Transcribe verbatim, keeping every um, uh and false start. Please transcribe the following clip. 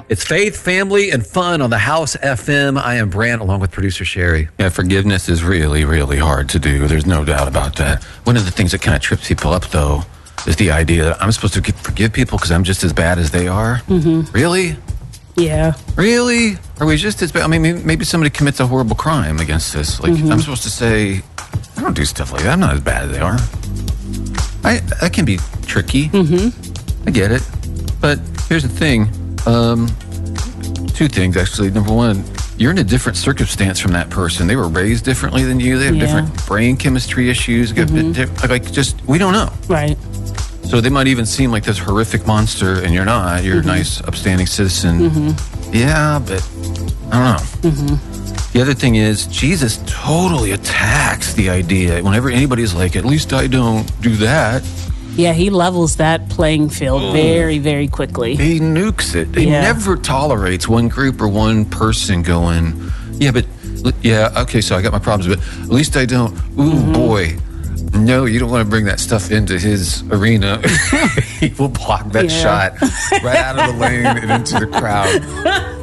It's faith, family, and fun on the House F M. I am Brant, along with producer Sherry. Yeah, forgiveness is really, really hard to do. There's no doubt about that. One of the things that kind of trips people up, though, is the idea that I'm supposed to forgive people because I'm just as bad as they are. Mm-hmm. Really? Yeah. Really? Are we just as bad? I mean, maybe somebody commits a horrible crime against us. Like, Mm-hmm. I'm supposed to say, I don't do stuff like that. I'm not as bad as they are. I That can be tricky. Mm-hmm. I get it. But here's the thing. Um, two things, actually. Number one, you're in a different circumstance from that person. They were raised differently than you. They have Yeah. different brain chemistry issues. Mm-hmm. Diff- like, just, we don't know. Right. So they might even seem like this horrific monster, and you're not. You're Mm-hmm. a nice, upstanding citizen. Mm-hmm. Yeah, but I don't know. Mm-hmm. The other thing is, Jesus totally attacks the idea. Whenever anybody's like, at least I don't do that, Yeah, he levels that playing field Oh. very, very quickly. he nukes it. He Yeah. never tolerates one group or one person going, yeah, but, yeah, okay, so I got my problems, but at least I don't. Ooh, Mm-hmm. boy. No, you don't want to bring that stuff into his arena. He will block that Yeah. shot right out of the lane and into the crowd.